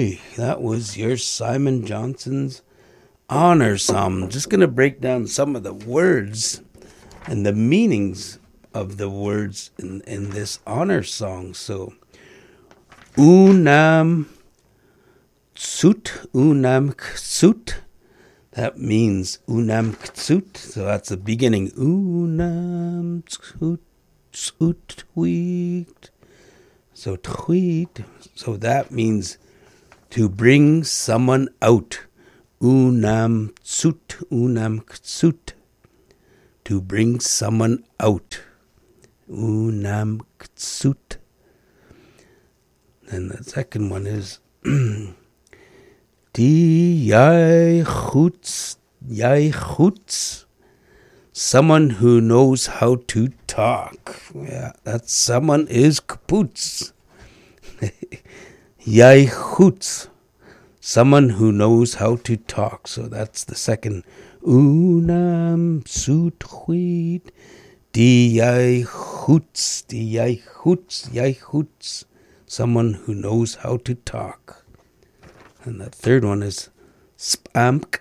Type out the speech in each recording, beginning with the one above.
Okay, that was your Simon Johnson's honor song. I'm just going to break down some of the words and the meanings of the words in this honor song. So, unam ksut, that means unam ksut. So that's the beginning. Unam ksut tweet. So tweet. So that means to bring someone out. Unam ksut. To bring someone out. Unam ksut. And the second one is Di Yai someone who knows how to talk. Yeah, that someone is kapoots. Yai someone who knows how to talk. So that's the second. Unam suthuit. Di Yai someone who knows how to talk. And the third one is spamk,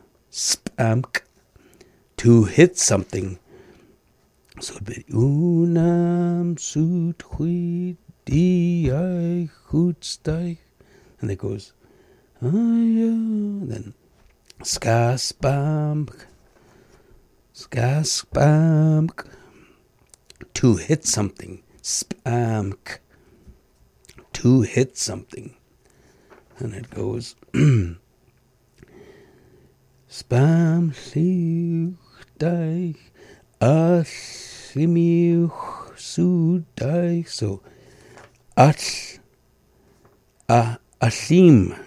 to hit something. So it'd be unam suthuit di I hutstich. And it goes, then skaspamk, to hit something. Spamk, to hit something. And it goes, spam liuchtich, aslimiuch sudich. So, ashim,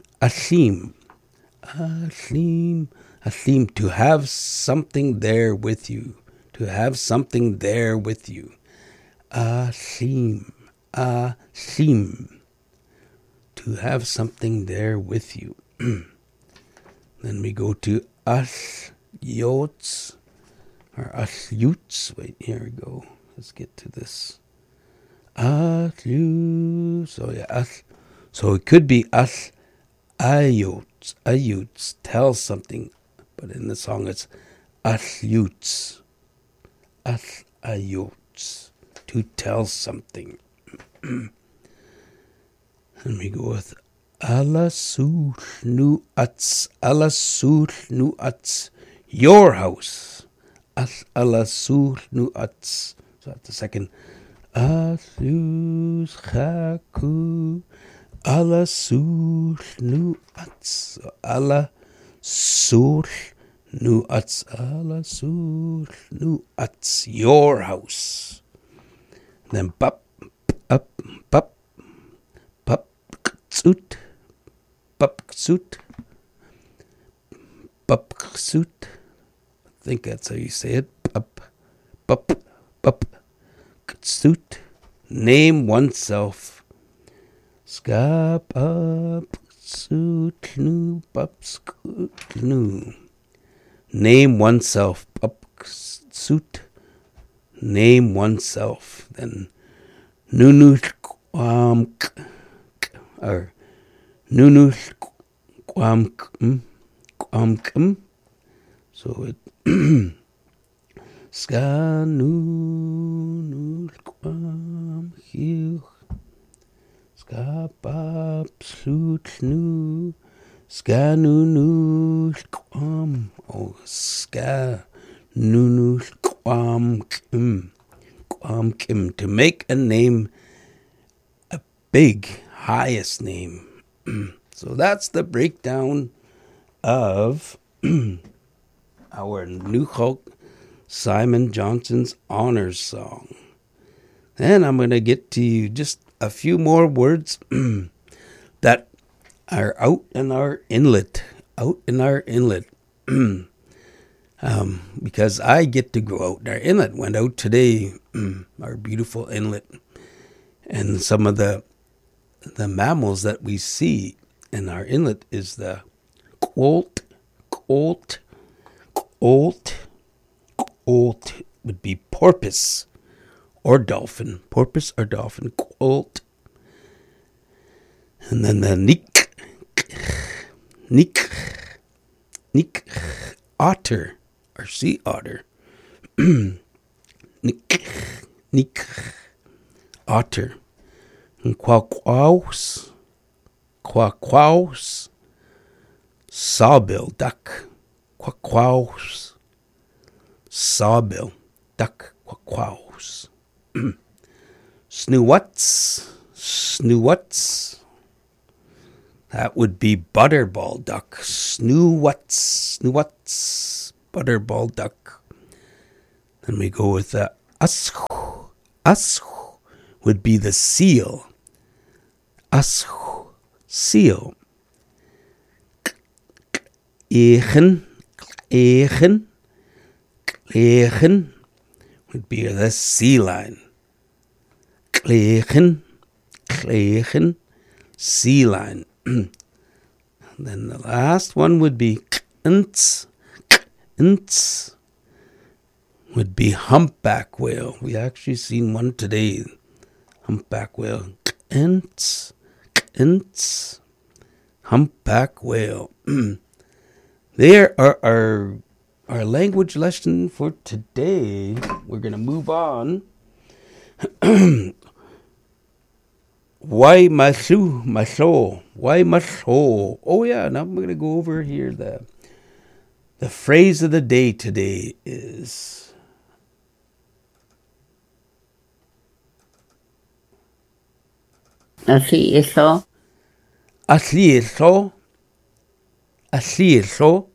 to have something there with you. To have something there with you. Ashim. To have something there with you. Then we go to ashyots or ashyuts. Wait, here we go. Let's get to this. Ashyuts. So yeah, so it could be ayuts, tell something, but in the song it's ashyuts, to tell something. And we go with alasul nuats, your house. Alasul nuats. So that's the second. Asus chaku alasul nuats. Alasul nuats, your house. Then pap Pupksut. I think that's how you say it. Pupksut. Name oneself. Skapupsutnu. Name oneself. Pupksut. Name oneself. Then nunushquamk. Or nunushquamk. So it skanunulquam hiu skapapslutnu skanunulquam skanunulquam to make a name a big, highest name. So that's the breakdown of our New Hulk Simon Johnson's honors song. Then I'm going to get to you just a few more words that are out in our inlet. Because I get to go out. Our inlet went out today, our beautiful inlet. And some of the mammals that we see in our inlet is the colt would be porpoise or dolphin. Porpoise or dolphin, colt. And then the nick Nik. Nik. Otter. Or sea otter. Nik. Nik. Otter. Quaquaus. Quaquaus. Sawbill duck. Quaquaus. Sawbill duck. Quaquaus. Snewuts. Snewuts. That would be butterball duck. Snewuts. Snewuts. Butterball duck. Then we go with the ushu. Ushu would be the seal. Ushu. Seal. Echen. Echen. Echen would be the sea lion. Klechen. Klechen. Sea lion. And then the last one would be Nts. Nts would be humpback whale. We actually seen one today. Humpback whale. Nts. Nts. Humpback whale. There are our language lesson for today. We're going to move on. Why masu maso? Why maso? Oh yeah, now I'm going to go over here. The phrase of the day today is Así eso. así eso. Así eso.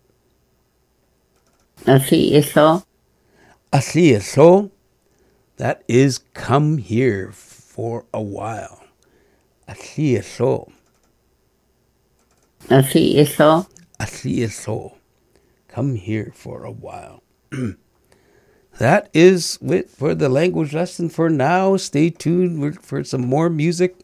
Así eso. Así eso. That is come here for a while. Así eso. Así eso. Así eso. Come here for a while. That is it for the language lesson for now. Stay tuned for some more music.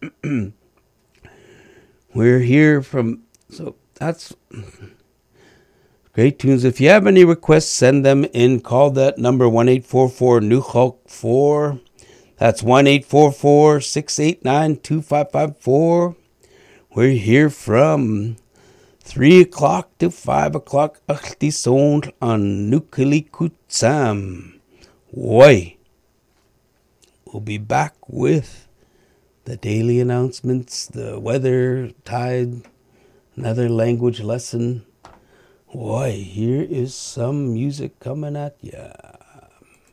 We're here from... So that's... Great tunes. If you have any requests, send them in. Call that number 1-844-NEW-HULK-4. That's 1-844-689-2554. We're here from 3 o'clock to 5 o'clock. Achtisond on Nukulikutsam. Woi. We'll be back with the daily announcements, the weather, tide, another language lesson. Boy, here is some music coming at ya.